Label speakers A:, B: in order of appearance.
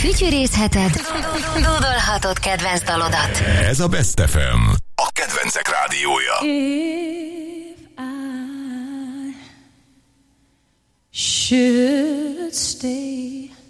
A: Fütyörészheted, dúdolhatod kedvenc dalodat.
B: Ez a Best FM, a kedvencek rádiója.
C: If I should stay